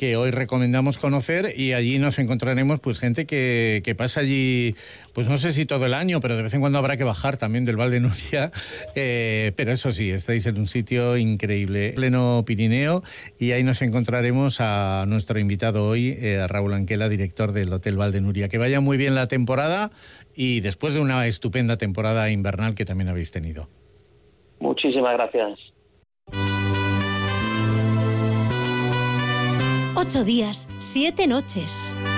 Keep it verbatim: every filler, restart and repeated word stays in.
que hoy recomendamos conocer, y allí nos encontraremos pues gente que, que pasa allí, pues no sé si todo el año, pero de vez en cuando habrá que bajar también del Val de Nuria, eh, pero eso sí, estáis en un sitio increíble, pleno Pirineo, y ahí nos encontraremos a nuestro invitado hoy, eh, a Raúl Anquela, director del Hotel Val de Nuria. Que vaya muy bien la temporada, y después de una estupenda temporada invernal que también habéis tenido. Muchísimas gracias. Ocho días, siete noches.